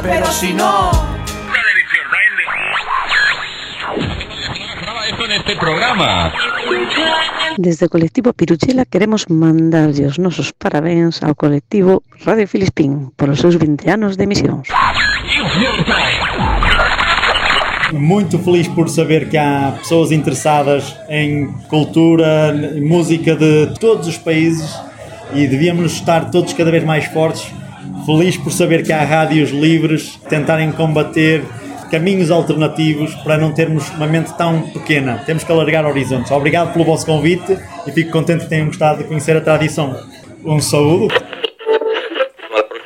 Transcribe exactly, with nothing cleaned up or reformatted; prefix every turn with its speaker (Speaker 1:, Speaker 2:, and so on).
Speaker 1: Pero si no...
Speaker 2: Este programa.
Speaker 3: Desde o colectivo Piruchela queremos mandarlle os nosos parabéns ao colectivo Radio Filispín por os seus vinte anos de emisións.
Speaker 4: Muito feliz por saber que há pessoas interessadas em cultura e música de todos os países e devíamos estar todos cada vez mais fortes. Feliz por saber que há rádios livres tentarem combater caminhos alternativos para não termos uma mente tão pequena. Temos que alargar horizontes. Obrigado pelo vosso convite e fico contente que tenham gostado de conhecer a tradição. Um saúdo.